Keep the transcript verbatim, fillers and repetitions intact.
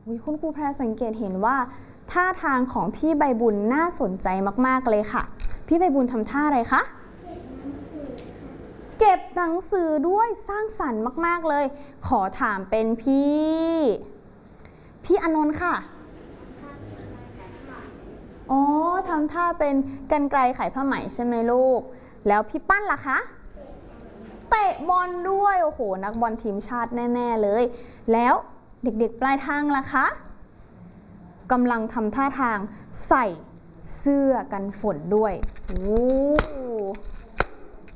คุณครูแพรสังเกตเห็นว่าท่าทางของพี่ใบบุญน่าสนใจมากๆเลยค่ะพี่ใบบุญทำท่าอะไรคะเก็บหนังสือด้วยสร้างสรรค์มากๆเลยขอถามเป็นพี่พี่อานนท์ค่ะอ๋อทำท่าเป็นกรรไกรไขผ้าไหมใช่ไหมลูกแล้วพี่ปั้นล่ะคะเตะบอลด้วยโอ้โหนักบอลทีมชาติแน่ๆเลยแล้วเด็กๆปลายทางล่ะคะกำลังทำท่าทางใส่เสื้อกันฝนด้วยโอ้